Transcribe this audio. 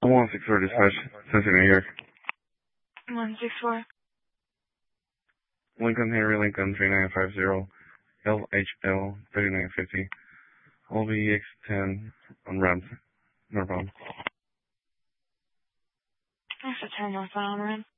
164 dispatch, Cincinnati, New York. 164. Lincoln, Henry Lincoln, 3950, LHL 3950, LBX10 on ramp, northbound. That's a 10 northbound on ramp.